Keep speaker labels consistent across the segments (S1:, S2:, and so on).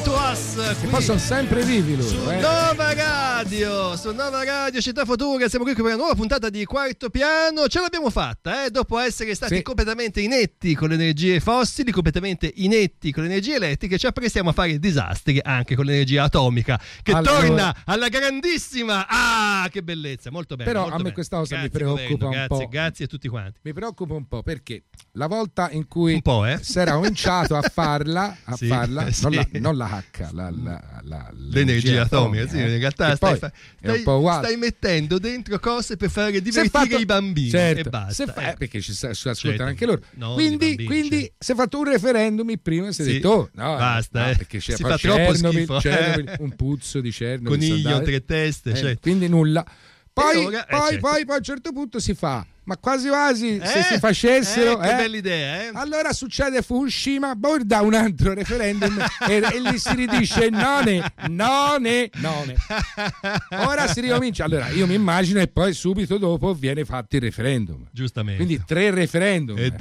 S1: to Us.
S2: Che poi sono sempre vivi loro.
S1: Su Nova Radio Città Futura, siamo qui con una nuova puntata di Quarto Piano. Ce l'abbiamo fatta, dopo essere stati completamente inetti con le energie fossili, completamente inetti con le energie elettriche, ci apprestiamo a fare disastri anche con l'energia atomica, che torna alla grandissima. Ah, che bellezza, molto bene.
S2: Però
S1: molto
S2: a me
S1: bene.
S2: questa cosa
S1: Grazie,
S2: mi preoccupa
S1: governo,
S2: un po'.
S1: Grazie a tutti quanti.
S2: Mi preoccupa un po' perché la volta in cui
S1: un
S2: si era cominciato a farla,
S1: Sì.
S2: non la H,
S1: l'energia atomica, sì, in realtà stai mettendo dentro cose per fare divertire i bambini,
S2: certo,
S1: e basta.
S2: Perché ci ascoltano
S1: certo,
S2: anche loro.
S1: no,
S2: quindi
S1: bambini,
S2: si è fatto un referendum il primo e si è detto
S1: basta,
S2: perché
S1: si fa troppo schifo,
S2: un puzzo di Chernobyl,
S1: coniglio, 3 teste, certo.
S2: quindi nulla. Poi
S1: certo.
S2: poi a un certo punto si fa, ma quasi se si facessero,
S1: che bella idea,
S2: allora succede Fukushima, da un altro referendum e lì si ridice none. Ora si ricomincia. Allora io mi immagino e poi subito dopo viene fatto il referendum,
S1: giustamente,
S2: quindi 3 referendum
S1: e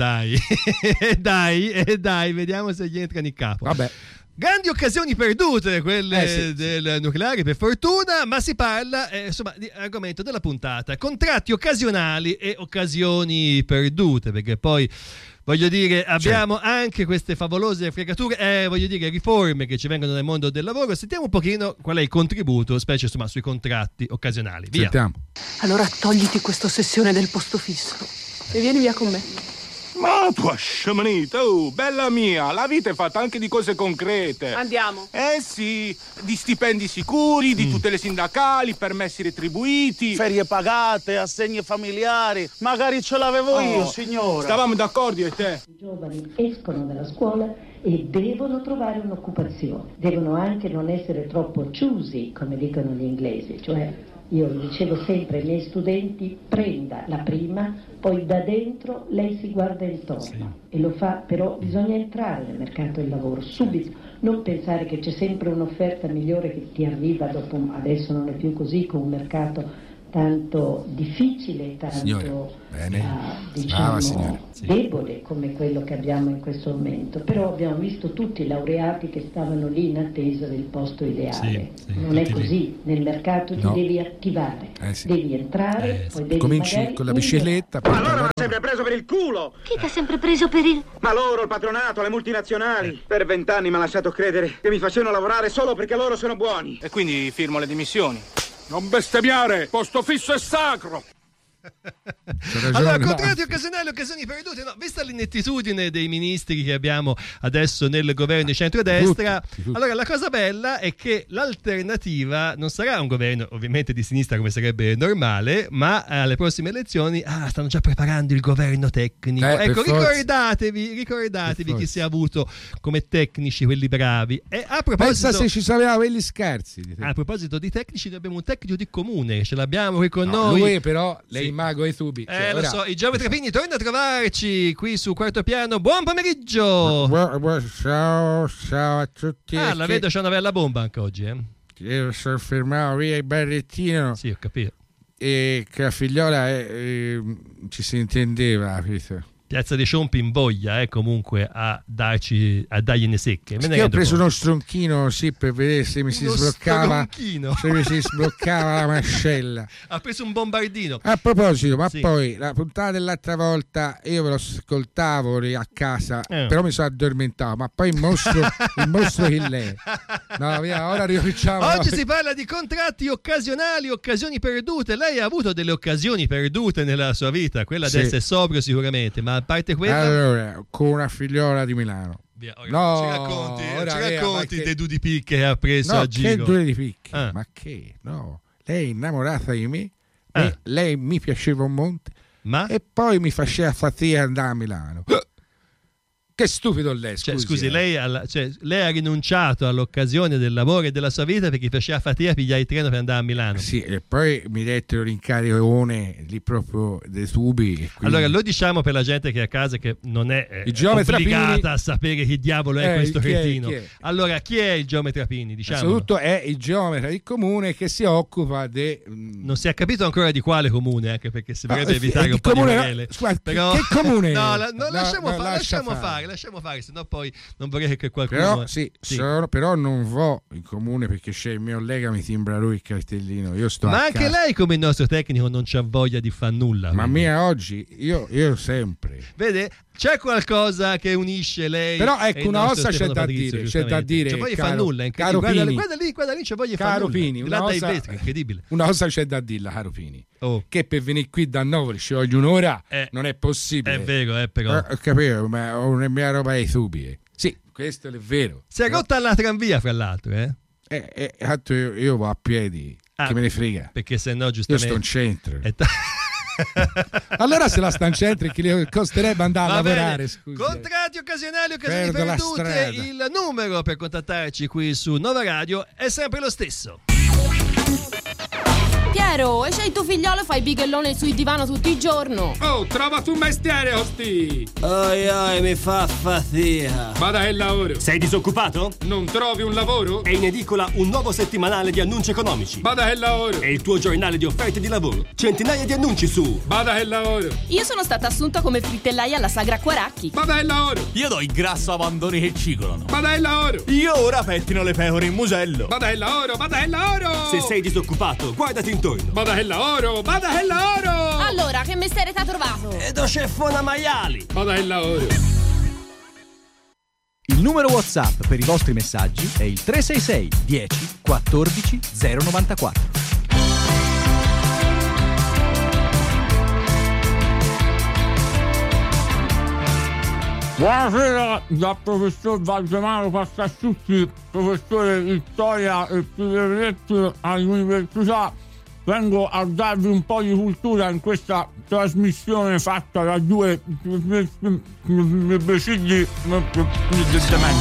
S1: dai, vediamo se gli entrano in capo.
S2: Vabbè.
S1: Grandi occasioni perdute quelle del nucleare, per fortuna, ma si parla di argomento della puntata: contratti occasionali e occasioni perdute, perché poi voglio dire abbiamo anche queste favolose fregature, riforme che ci vengono dal mondo del lavoro. Sentiamo un pochino qual è il contributo, specie sui contratti occasionali. Via.
S2: Sentiamo.
S3: Allora togliti questa ossessione del posto fisso e vieni via con me.
S4: Ma tua scemanita, bella mia, la vita è fatta anche di cose concrete.
S3: Andiamo.
S4: Sì, di stipendi sicuri, di tutele sindacali, permessi retribuiti,
S5: ferie pagate, assegni familiari. Magari ce l'avevo io, signora.
S4: Stavamo d'accordo io e te.
S6: I giovani escono dalla scuola e devono trovare un'occupazione. Devono anche non essere troppo choosy, come dicono gli inglesi, cioè io dicevo sempre ai miei studenti: prenda la prima, poi da dentro lei si guarda intorno e lo fa, però bisogna entrare nel mercato del lavoro subito, non pensare che c'è sempre un'offerta migliore che ti arriva dopo. Adesso non è più così, con un mercato tanto difficile, tanto debole come quello che abbiamo in questo momento. Però abbiamo visto tutti i laureati che stavano lì in attesa del posto ideale. Non è così, nel mercato ti devi attivare, devi entrare, poi devi
S2: cominci con la bicicletta.
S5: Ma loro mi hanno sempre preso per il culo.
S7: Chi ti ha sempre preso per il...
S5: Ma loro, il patronato, le multinazionali. Per 20 anni mi ha lasciato credere che mi facevano lavorare solo perché loro sono buoni.
S4: E quindi firmo le dimissioni. Non bestemmiare, posto fisso è sacro.
S1: Allora, contratti occasionali, occasioni perdute. Vista l'inettitudine dei ministri che abbiamo adesso nel governo di centrodestra, tutti. Allora la cosa bella è che l'alternativa non sarà un governo ovviamente di sinistra come sarebbe normale, ma alle prossime elezioni stanno già preparando il governo tecnico. Ecco, ricordatevi chi si è avuto come tecnici, quelli bravi. E a proposito,
S2: pensa se ci sapeva quelli scherzi.
S1: A proposito di tecnici, noi abbiamo un tecnico di comune, ce l'abbiamo qui con noi.
S2: Lui però lei mago e tubi.
S1: Lo so, il Giove Trapini torna a trovarci qui su Quarto Piano. Buon pomeriggio.
S2: Ciao a tutti.
S1: La vedo, c'è una bella bomba anche oggi,
S2: Io sono fermato via il barrettino.
S1: Sì, ho capito.
S2: E che la figliola ci si intendeva, capito?
S1: Piazza dei Ciompi in voglia comunque a dargliene secche.
S2: Io ho preso uno stronchino per vedere se mi si sbloccava la mascella.
S1: Ha preso un bombardino.
S2: A proposito, poi la puntata dell'altra volta io ve lo ascoltavo a casa, però mi sono addormentato, ma poi il mostro che lei. No, via, ora ricominciamo.
S1: Oggi si parla di contratti occasionali, occasioni perdute. Lei ha avuto delle occasioni perdute nella sua vita, quella di essere sobrio sicuramente, ma a parte quella,
S2: allora, con una figliola di Milano.
S1: Ci racconti dei due di picche che ha preso a giro.
S2: Che due di picche? Ma che? No, lei è innamorata di me, lei mi piaceva un monte, e poi mi faceva fatica andare a Milano. Che stupido lei,
S1: scusi, lei ha rinunciato all'occasione del lavoro e della sua vita perché faceva fatica a pigliare il treno per andare a Milano.
S2: Sì, e poi mi dettero l'incaricone lì proprio dei tubi. Quindi...
S1: Allora, lo diciamo per la gente che è a casa, che non è obbligata a sapere chi diavolo è questo cretino. Allora, chi è il geometra Pini?
S2: Soprattutto è il geometra del comune che si occupa
S1: non si è capito ancora di quale comune, anche perché si dovrebbe evitare un po' di querele.
S2: Che comune?
S1: Lasciamo fare. fare, sennò poi non vorrei che qualcuno...
S2: Però non vo in comune perché c'è il mio lega, mi timbra lui il cartellino. Io sto
S1: ma
S2: a
S1: anche
S2: casa.
S1: Lei, come il nostro tecnico, non c'ha voglia di far nulla.
S2: Ma mia oggi, io sempre.
S1: Vede? C'è qualcosa che unisce lei.
S2: Però ecco, una cosa c'è da dire,
S1: Cioè, poi fa nulla,
S2: caro Pini,
S1: guarda lì, c'è voglia di far
S2: caro
S1: nulla.
S2: Pini,
S1: Là dai vetri, incredibile.
S2: Una cosa c'è da dirla, caro Pini.
S1: Oh.
S2: Che per venire qui da Novoli ci voglio un'ora, non è possibile.
S1: È vero, però.
S2: Capito, ma ho una mia roba ai tubi. Sì, questo è vero.
S1: Si è rotta la tranvia, fra l'altro,
S2: Tanto io vado a piedi, che me ne frega.
S1: Perché sennò giustamente...
S2: Io sto in centro. Allora se la sta in centro, che le costerebbe andare a lavorare, scusi.
S1: Contratti occasionali, occasioni
S2: Perdo la
S1: perdute.
S2: strada.
S1: Il numero per contattarci qui su Nova Radio è sempre lo stesso.
S7: Piero, e c'hai il tuo figliolo e fai bighellone sul divano tutto il giorno.
S8: Oh, trovati un mestiere, osti!
S9: Oi, mi fa fatica.
S8: Vada il lavoro.
S9: Sei disoccupato?
S8: Non trovi un lavoro?
S9: È in edicola un nuovo settimanale di annunci economici.
S8: Vada il lavoro.
S9: È il tuo giornale di offerte di lavoro. Centinaia di annunci su.
S8: Vada il lavoro.
S7: Io sono stata assunta come fritellaia alla Sagra Quaracchi.
S8: Vada il lavoro.
S10: Io do il grasso a pandori che ciccolano.
S8: Vada il lavoro.
S10: Io ora pettino le pecore in musello.
S8: Vada il lavoro, vada il lavoro.
S9: Se sei disoccupato, guardati intorno.
S8: Vada il lavoro, vada il lavoro.
S7: Allora, che mestiere t'ha trovato?
S9: Edo ceffona maiali.
S8: Vada il lavoro.
S11: Il numero WhatsApp per i vostri messaggi è il 366 10 14 094.
S8: Buonasera dal professor Valdemaro Pastasciucchi, professore di storia e privilegio all'università. Vengo a darvi un po' di cultura in questa trasmissione fatta da due imbecilli.